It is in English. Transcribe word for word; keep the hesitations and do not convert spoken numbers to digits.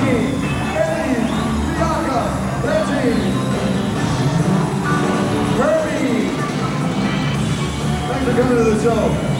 Rocky, Eddie, Bianca, Reggie, Herbie. Thanks for coming to the show.